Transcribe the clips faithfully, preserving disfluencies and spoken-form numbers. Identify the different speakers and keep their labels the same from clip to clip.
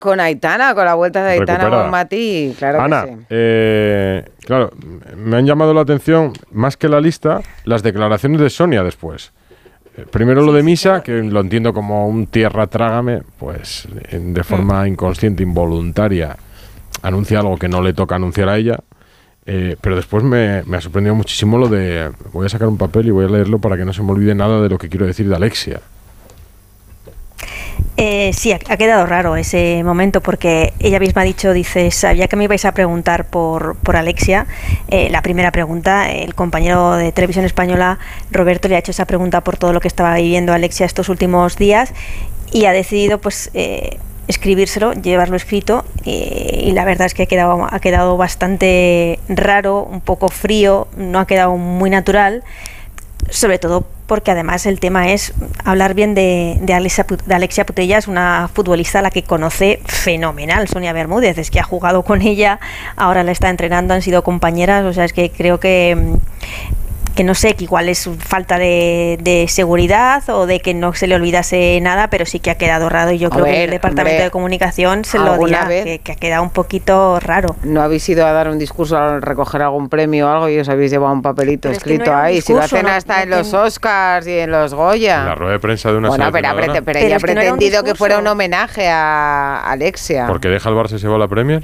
Speaker 1: Con Aitana, con la vuelta de Aitana
Speaker 2: Recuperada.
Speaker 1: con Mati, claro
Speaker 2: Ana,
Speaker 1: que sí.
Speaker 2: eh, claro, me han llamado la atención, más que la lista, las declaraciones de Sonia después. Eh, Primero lo de Misa, que lo entiendo como un tierra trágame, pues en- de forma inconsciente, involuntaria, anuncia algo que no le toca anunciar a ella. Eh, pero después me, me ha sorprendido muchísimo lo de, voy a sacar un papel y voy a leerlo para que no se me olvide nada de lo que quiero decir de Alexia.
Speaker 3: Eh, sí, ha, ha quedado raro ese momento porque ella misma ha dicho, dice, sabía que me ibais a preguntar por, por Alexia. Eh, la primera pregunta, el compañero de Televisión Española, Roberto, le ha hecho esa pregunta por todo lo que estaba viviendo Alexia estos últimos días y ha decidido pues eh, escribírselo, llevarlo escrito eh, y la verdad es que ha quedado, ha quedado bastante raro, un poco frío, no ha quedado muy natural. Sobre todo porque además el tema es hablar bien de, de, Alexia, de Alexia Putellas, una futbolista a la que conoce fenomenal, Sonia Bermúdez, es que ha jugado con ella, ahora la está entrenando, han sido compañeras, o sea, es que creo que, que no sé, que igual es falta de, de seguridad o de que no se le olvidase nada, pero sí que ha quedado raro y yo
Speaker 1: A
Speaker 3: creo
Speaker 1: ver,
Speaker 3: que el departamento
Speaker 1: hombre,
Speaker 3: de comunicación se lo
Speaker 1: ¿alguna
Speaker 3: dirá,
Speaker 1: vez?
Speaker 3: que, que ha quedado un poquito raro.
Speaker 1: ¿No habéis ido a dar un discurso a recoger algún premio o algo y os habéis llevado un papelito
Speaker 3: Pero es que no
Speaker 1: escrito
Speaker 3: era un
Speaker 1: ahí? Si lo
Speaker 3: discurso,
Speaker 1: hacen
Speaker 3: no-
Speaker 1: hasta
Speaker 3: no
Speaker 1: en los
Speaker 3: ten-
Speaker 1: Oscars y en los Goya.
Speaker 2: En la rueda de prensa de una
Speaker 1: Bueno, pero, ha
Speaker 2: seleccionadora,
Speaker 1: prete- pero
Speaker 3: Pero
Speaker 1: ella
Speaker 3: es
Speaker 1: ha
Speaker 3: que no era un
Speaker 1: pretendido que
Speaker 3: discurso.
Speaker 1: fuera un homenaje a Alexia.
Speaker 2: ¿Porque deja el Barça y se va a la Premier?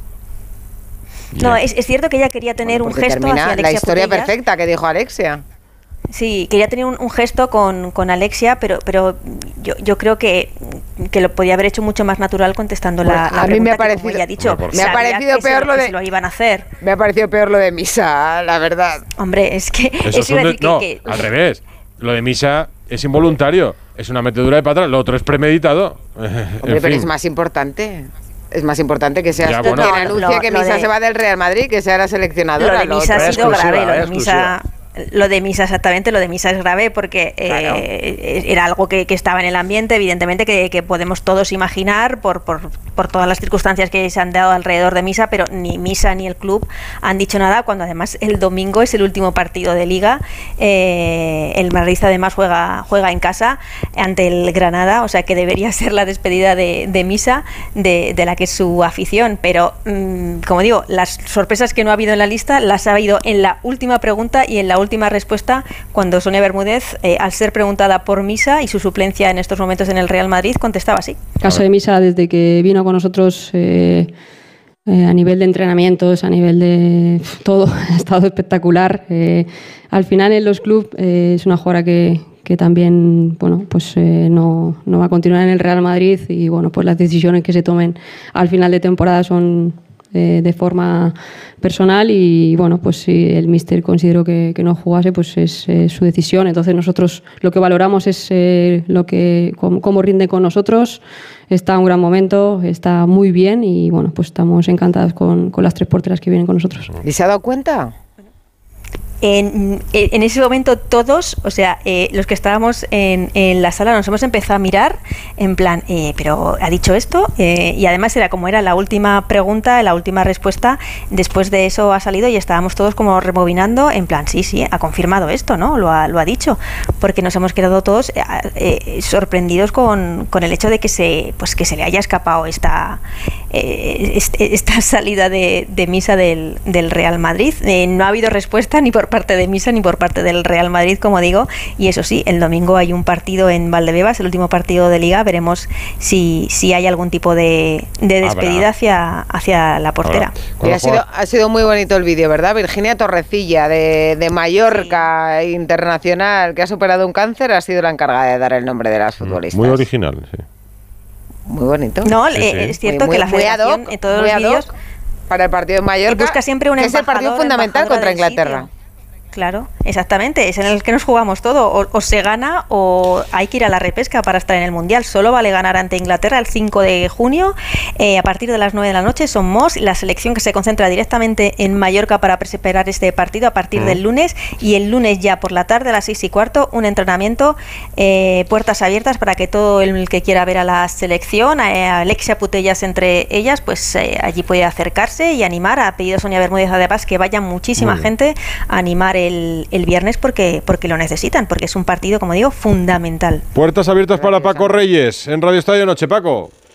Speaker 3: No, es, es cierto que ella quería tener
Speaker 1: Bueno,
Speaker 3: un
Speaker 1: porque
Speaker 3: gesto
Speaker 1: termina
Speaker 3: hacia
Speaker 1: la
Speaker 3: Alexia
Speaker 1: historia
Speaker 3: Putellas.
Speaker 1: perfecta que dijo Alexia.
Speaker 3: Sí, quería tener un, un gesto con, con Alexia, pero, pero yo, yo creo que, que lo podía haber hecho mucho más natural contestando
Speaker 1: Pues
Speaker 3: la, la
Speaker 1: a mí me ha
Speaker 3: pregunta que, como
Speaker 1: parecido-
Speaker 3: ella ha dicho,
Speaker 2: Hombre, por
Speaker 1: Me ha
Speaker 3: sabía
Speaker 1: parecido
Speaker 3: que se
Speaker 1: peor
Speaker 3: lo,
Speaker 1: lo
Speaker 3: que
Speaker 1: de-
Speaker 3: se lo iban a hacer.
Speaker 1: Me ha parecido peor lo de Misa, la verdad.
Speaker 3: Hombre, es que
Speaker 2: Eso
Speaker 3: eso iba a
Speaker 2: son de-
Speaker 3: decir que,
Speaker 2: no,
Speaker 3: que-
Speaker 2: al revés. Lo de Misa es involuntario. Es una metedura de pata. Lo otro es premeditado.
Speaker 1: Hombre,
Speaker 2: En
Speaker 1: pero
Speaker 2: fin.
Speaker 1: es más importante. Es más importante que seas
Speaker 2: Ya,
Speaker 1: tú
Speaker 2: bueno.
Speaker 1: quien
Speaker 3: No,
Speaker 1: anuncie
Speaker 3: lo-
Speaker 1: que
Speaker 3: lo
Speaker 1: Misa
Speaker 3: de-
Speaker 1: se va del Real Madrid, que sea la seleccionadora.
Speaker 3: lo de
Speaker 1: lo
Speaker 3: Misa
Speaker 1: otro
Speaker 3: ha
Speaker 1: es
Speaker 3: sido
Speaker 4: exclusiva,
Speaker 3: grave, lo de
Speaker 4: exclusiva.
Speaker 3: Misa... Lo de Misa, exactamente, lo de Misa es grave porque eh,
Speaker 1: Claro.
Speaker 3: era algo que, que estaba en el ambiente, evidentemente, que, que podemos todos imaginar por, por, por todas las circunstancias que se han dado alrededor de Misa, pero ni Misa ni el club han dicho nada, cuando además el domingo es el último partido de Liga. Eh, el Madrid además juega, juega en casa ante el Granada, o sea que debería ser la despedida de, de Misa, de, de la que es su afición, pero mmm, como digo, las sorpresas que no ha habido en la lista las ha habido en la última pregunta y en la última respuesta, cuando Sonia Bermúdez, eh, al ser preguntada por Misa y su suplencia en estos momentos en el Real Madrid, contestaba así.
Speaker 5: El caso de Misa, desde que vino con nosotros, eh, eh, a nivel de entrenamientos, a nivel de pf, todo, ha estado espectacular. Eh, al final en los clubes eh, es una jugadora que, que también, bueno, pues eh, no, no va a continuar en el Real Madrid y bueno, pues las decisiones que se tomen al final de temporada son eh, de forma personal y bueno, pues si el míster consideró que, que no jugase, pues es eh, su decisión. Entonces nosotros lo que valoramos es eh, lo que cómo, cómo rinde con nosotros. Está en un gran momento, está muy bien y bueno, pues estamos encantados con, con las tres porteras que vienen con nosotros.
Speaker 1: ¿Y se ha dado cuenta?
Speaker 3: En, en ese momento todos, o sea, eh, los que estábamos en, en la sala nos hemos empezado a mirar en plan, eh, pero ¿ha dicho esto? Eh, y además era como era la última pregunta, la última respuesta, después de eso ha salido y estábamos todos como rebobinando en plan, sí, sí, ha confirmado esto, ¿no? Lo ha, lo ha dicho, porque nos hemos quedado todos eh, eh, sorprendidos con, con el hecho de que se, pues que se le haya escapado esta, eh, este, esta salida de, de Misa del, del Real Madrid. Eh, no ha habido respuesta ni por parte de Misa ni por parte del Real Madrid, como digo, y eso sí, el domingo hay un partido en Valdebebas, el último partido de Liga, veremos si, si hay algún tipo de, de despedida hacia, hacia la portera.
Speaker 1: Y ha sido, ha sido muy bonito el vídeo, ¿verdad? Virginia Torrecilla, de, de Mallorca, sí, internacional, que ha superado un cáncer, ha sido la encargada de dar el nombre de las futbolistas.
Speaker 2: Muy original, sí.
Speaker 1: Muy bonito.
Speaker 3: No,
Speaker 2: Sí,
Speaker 3: eh,
Speaker 2: sí.
Speaker 3: es cierto
Speaker 1: Muy-
Speaker 3: que la
Speaker 1: muy ad
Speaker 3: federación
Speaker 1: hoc,
Speaker 3: en todos
Speaker 1: muy
Speaker 3: los
Speaker 1: ad hoc
Speaker 3: vídeos
Speaker 1: para el partido de Mallorca,
Speaker 3: busca siempre un
Speaker 1: que es el partido
Speaker 3: embajador,
Speaker 1: fundamental
Speaker 3: embajadora
Speaker 1: contra
Speaker 3: del
Speaker 1: Inglaterra.
Speaker 3: sitio. Claro, exactamente, es en el que nos jugamos todo, o, o se gana o hay que ir a la repesca para estar en el Mundial. Solo vale ganar ante Inglaterra el cinco de junio, eh, a partir de las nueve de la noche. Somos la selección que se concentra directamente en Mallorca para preparar este partido a partir mm. del lunes, y el lunes ya por la tarde a las seis y cuarto un entrenamiento, eh, puertas abiertas para que todo el que quiera ver a la selección, a Alexia Putellas entre ellas, pues eh, allí puede acercarse y animar. Ha pedido Sonia Bermúdez además que vaya muchísima mm. gente a animar el, el viernes porque, porque lo necesitan, porque es un partido, como digo, fundamental.
Speaker 2: Puertas abiertas para Paco Reyes en Radio Estadio Noche. Paco.